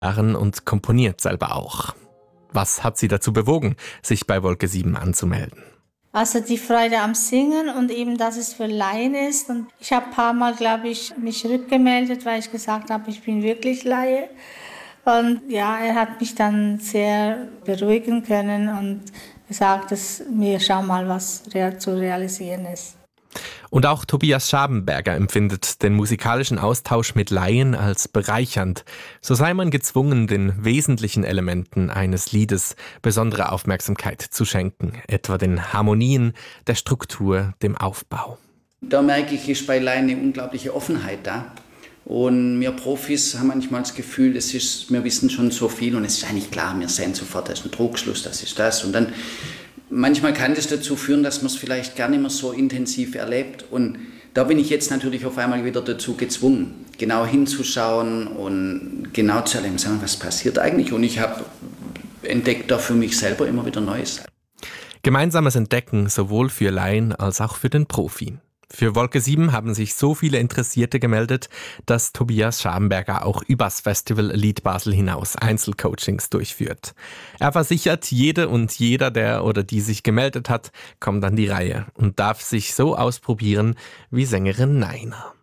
und komponiert selber auch. Was hat sie dazu bewogen, sich bei Wolke 7 anzumelden? Also die Freude am Singen und eben, dass es für Laien ist. Und ich habe ein paar Mal, glaube ich, mich rückgemeldet, weil ich gesagt habe, ich bin wirklich Laie. Und ja, er hat mich dann sehr beruhigen können und gesagt, dass wir schauen mal, was zu realisieren ist. Und auch Tobias Schabenberger empfindet den musikalischen Austausch mit Laien als bereichernd. So sei man gezwungen, den wesentlichen Elementen eines Liedes besondere Aufmerksamkeit zu schenken, etwa den Harmonien, der Struktur, dem Aufbau. Da merke ich, ist bei Laien eine unglaubliche Offenheit da. Und wir Profis haben manchmal das Gefühl, wir wissen schon so viel und es ist eigentlich klar, wir sehen sofort, das ist ein Trugschluss, das ist das. Und dann manchmal kann das dazu führen, dass man es vielleicht gar nicht mehr so intensiv erlebt. Und da bin ich jetzt natürlich auf einmal wieder dazu gezwungen, genau hinzuschauen und genau zu erleben, was passiert eigentlich. Und ich habe entdeckt da für mich selber immer wieder Neues. Gemeinsames Entdecken sowohl für Laien als auch für den Profi. Für Wolke 7 haben sich so viele Interessierte gemeldet, dass Tobias Schabenberger auch übers Festival Lied Basel hinaus Einzelcoachings durchführt. Er versichert, jede und jeder, der oder die sich gemeldet hat, kommt an die Reihe und darf sich so ausprobieren wie Sängerin Naina.